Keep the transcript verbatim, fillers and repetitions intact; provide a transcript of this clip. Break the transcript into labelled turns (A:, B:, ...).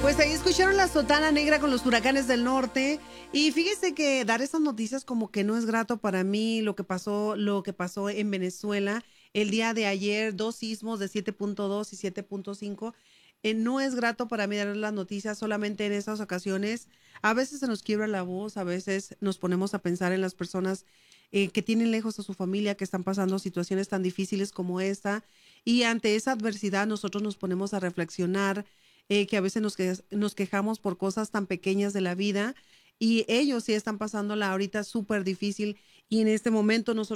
A: Pues ahí escucharon la sotana negra con los huracanes del norte y fíjese que dar esas noticias como que no es grato para mí, lo que pasó, lo que pasó en Venezuela el día de ayer, dos sismos de siete punto dos y siete punto cinco, eh, no es grato para mí dar las noticias solamente en esas ocasiones. A veces se nos quiebra la voz, a veces nos ponemos a pensar en las personas eh, que tienen lejos a su familia, que están pasando situaciones tan difíciles como esta, y ante esa adversidad nosotros nos ponemos a reflexionar, eh, que a veces nos, que, nos quejamos por cosas tan pequeñas de la vida y ellos sí están pasándola ahorita súper difícil y en este momento nosotros